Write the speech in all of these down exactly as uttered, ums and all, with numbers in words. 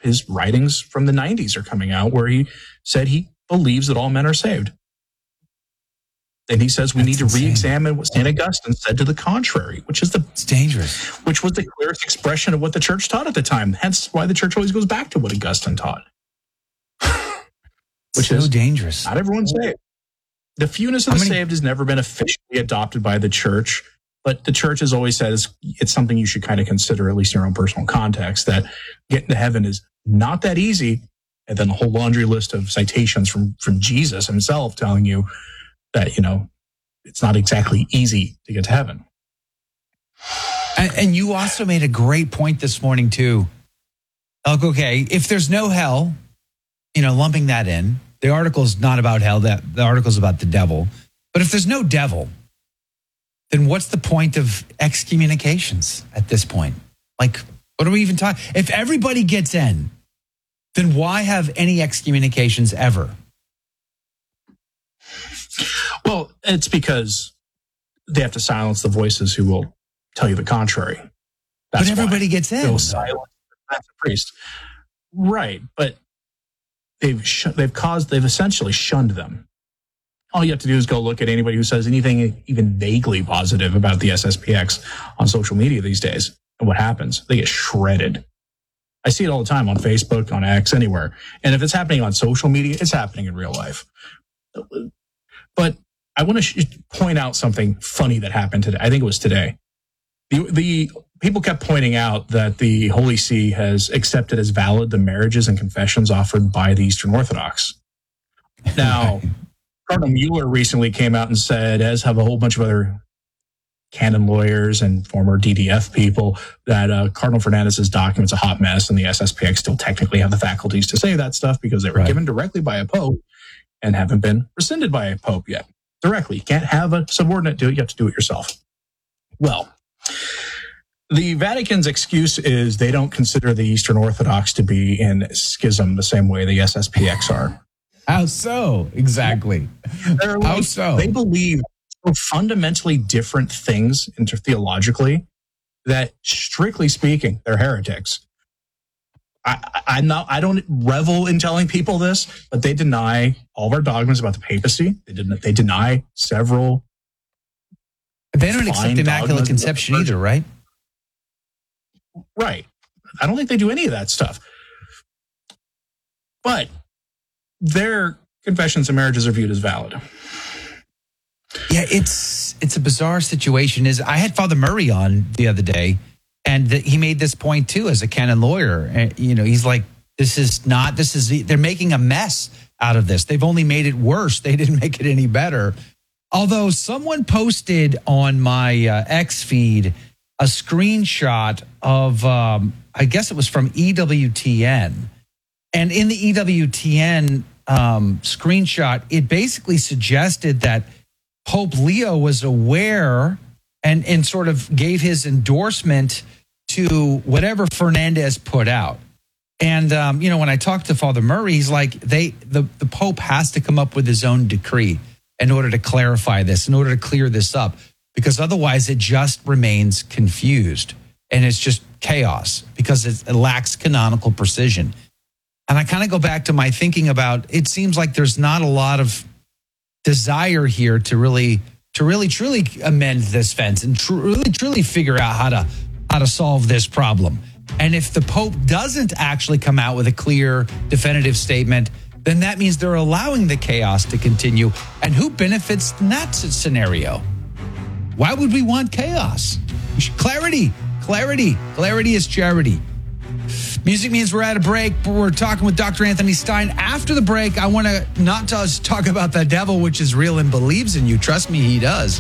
his writings from the nineties are coming out where he said he believes that all men are saved. And he says we That's need to insane. re-examine what Saint Augustine said to the contrary, which is the It's dangerous. which was the clearest expression of what the church taught at the time. Hence why the church always goes back to what Augustine taught. Which so is dangerous. not everyone's saved. The fewness of How the many- saved has never been officially adopted by the church, but the church has always said it's, it's something you should kind of consider, at least in your own personal context, that getting to heaven is not that easy. And then a whole laundry list of citations from, from Jesus himself telling you that, you know, it's not exactly easy to get to heaven. And, and you also made a great point this morning, too. Like, okay, if there's no hell, you know, lumping that in, the article's not about hell, that the article's about the devil. But if there's no devil, then what's the point of excommunications at this point? Like, what are we even talking? If everybody gets in, then why have any excommunications ever? Well, it's because they have to silence the voices who will tell you the contrary. That's but everybody why. gets in. They'll silence the priest. Right, but they've sh- they've caused they've essentially shunned them. All you have to do is go look at anybody who says anything even vaguely positive about the S S P X on social media these days, and what happens? They get shredded. I see it all the time on Facebook, on X, anywhere. And if it's happening on social media, it's happening in real life. But I want to sh- point out something funny that happened today. I think it was today. The, the people kept pointing out that the Holy See has accepted as valid the marriages and confessions offered by the Eastern Orthodox. Now, Cardinal Mueller recently came out and said, as have a whole bunch of other canon lawyers and former D D F people, that uh, Cardinal Fernandez's document's a hot mess, and the S S P X still technically have the faculties to say that stuff because they were Right. given directly by a pope and haven't been rescinded by a pope yet. Directly. You can't have a subordinate do it. You have to do it yourself. Well, the Vatican's excuse is they don't consider the Eastern Orthodox to be in schism the same way the S S P X are. How so? Exactly. They're How like- so? They believe fundamentally different things intertheologically that, strictly speaking, they're heretics. I, I, I'm not, I don't revel in telling people this, but they deny all of our dogmas about the papacy. They didn't. They deny several. They don't accept fine Immaculate dogmas Conception about the either, right? Right. I don't think they do any of that stuff. But their confessions and marriages are viewed as valid. Yeah, it's it's a bizarre situation. Is I had Father Murray on the other day, and th- he made this point too as a canon lawyer. And, you know, he's like, "This is not. This is they're making a mess out of this. They've only made it worse. They didn't make it any better." Although someone posted on my uh, X feed a screenshot of, um, I guess it was from E W T N, and in the E W T N um, screenshot, it basically suggested that Pope Leo was aware and, and sort of gave his endorsement to whatever Fernandez put out. And, um, you know, when I talked to Father Murray, he's like, they the, the Pope has to come up with his own decree in order to clarify this, in order to clear this up, because otherwise it just remains confused and it's just chaos because it, it lacks canonical precision. And I kind of go back to my thinking about, it seems like there's not a lot of desire here to really, to really, truly amend this fence and tr- really, truly figure out how to, how to solve this problem. And if the Pope doesn't actually come out with a clear, definitive statement, then that means they're allowing the chaos to continue. And who benefits in that scenario? Why would we want chaos? We should, clarity, clarity, clarity is charity. Music means we're at a break. We're talking with Doctor Anthony Stein. After the break, I want to not just talk about the devil, which is real and believes in you. Trust me, he does.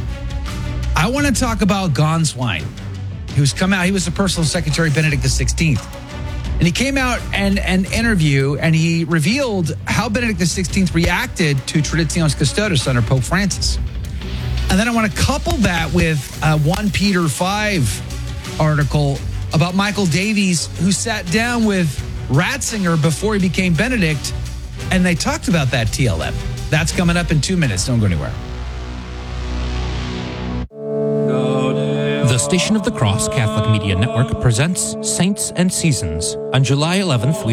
I want to talk about Gonswine, who's come out. He was the personal secretary of Benedict the sixteenth. And he came out and an interview, and he revealed how Benedict the sixteenth reacted to Traditionis Custodes under Pope Francis. And then I want to couple that with a First Peter five article about Michael Davies, who sat down with Ratzinger before he became Benedict, and they talked about that T L M. That's coming up in two minutes. Don't go anywhere. The Station of the Cross Catholic Media Network presents Saints and Seasons. On July eleventh, we